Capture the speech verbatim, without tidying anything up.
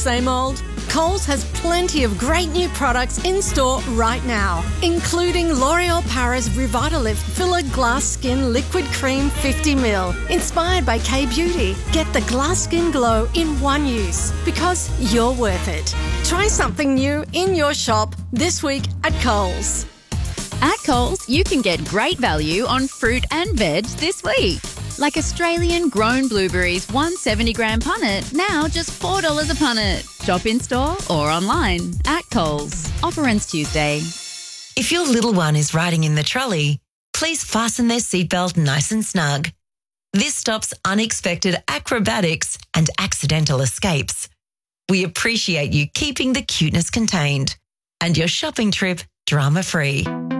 same old? Coles has plenty of great new products in store right now, including L'Oreal Paris Revitalift Filler Glass Skin Liquid Cream fifty milliliters, inspired by K-Beauty. Get the glass skin glow in one use because you're worth it. Try something new in your shop this week at Coles. At Coles, you can get great value on fruit and veg this week. Like Australian grown blueberries, one seventy gram punnet, now just four dollars a punnet. Shop in store or online at Coles. Offer ends Tuesday. If your little one is riding in the trolley, please fasten their seatbelt nice and snug. This stops unexpected acrobatics and accidental escapes. We appreciate you keeping the cuteness contained and your shopping trip drama-free.